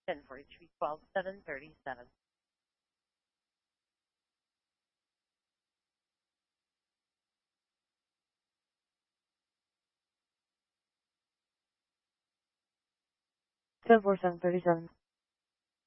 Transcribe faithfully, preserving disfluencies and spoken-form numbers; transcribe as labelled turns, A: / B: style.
A: ten four three one two seven three seven.
B: ten four seven thirty seven.